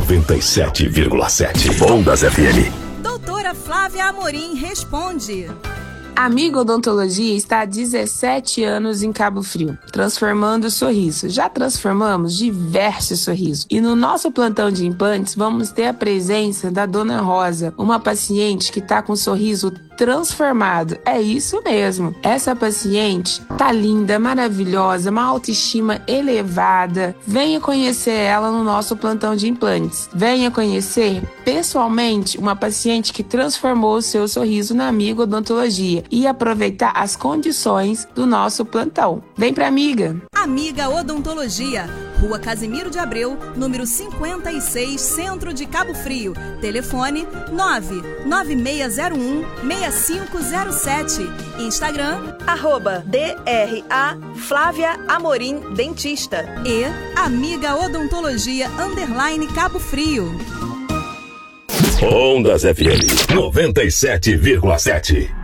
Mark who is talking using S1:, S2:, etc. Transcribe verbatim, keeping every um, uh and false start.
S1: noventa e sete vírgula sete. Ondas F M.
S2: Doutora Flávia Amorim responde.
S3: Amiga Odontologia está há dezessete anos em Cabo Frio, transformando o sorriso. Já transformamos diversos sorrisos. E no nosso plantão de implantes, vamos ter a presença da Dona Rosa, uma paciente que está com o sorriso transformado. É isso mesmo. Essa paciente tá linda, maravilhosa, uma autoestima elevada. Venha conhecer ela no nosso plantão de implantes. Venha conhecer pessoalmente uma paciente que transformou o seu sorriso na Amiga Odontologia e aproveitar as condições do nosso plantão. Vem pra Amiga.
S2: Amiga Odontologia, Rua Casimiro de Abreu, número cinquenta e seis, Centro de Cabo Frio. Telefone nove nove seis zero um, seis cinco zero sete. Instagram,
S4: arroba D R A Flávia Amorim Dentista.
S2: E Amiga Odontologia, underline Cabo Frio.
S1: Ondas F M noventa e sete vírgula sete.